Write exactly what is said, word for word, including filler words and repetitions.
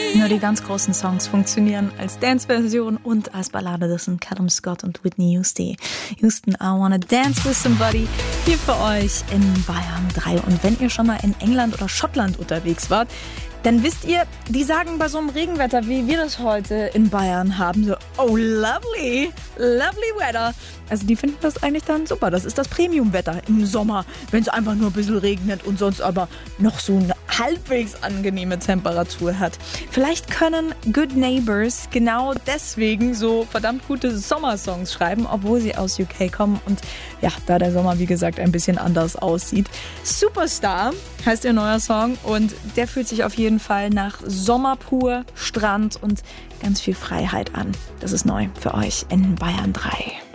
Nur die ganz großen Songs funktionieren als Dance-Version und als Ballade. Das sind Callum Scott und Whitney Houston. Houston, I Wanna Dance With Somebody. Hier für euch in Bayern drei. Und wenn ihr schon mal in England oder Schottland unterwegs wart, dann wisst ihr, die sagen bei so einem Regenwetter, wie wir das heute in Bayern haben, so, oh, lovely, lovely weather. Also die finden das eigentlich dann super. Das ist das Premium-Wetter im Sommer, wenn es einfach nur ein bisschen regnet und sonst aber noch so eine halbwegs angenehme Temperatur hat. Vielleicht können Good Neighbors genau deswegen so verdammt gute Sommersongs schreiben, obwohl sie aus U K kommen und ja, da der Sommer, wie gesagt, ein bisschen anders aussieht. Superstar heißt ihr neuer Song und der fühlt sich auf jeden Fall nach Sommer pur, Strand und ganz viel Freiheit an. Das ist neu für euch in Bayern drei.